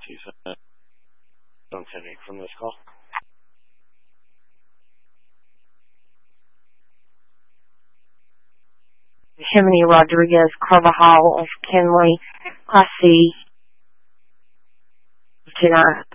Don't send me from this call. Jiminy Rodriguez Carvajal of Kenley, Class C, 10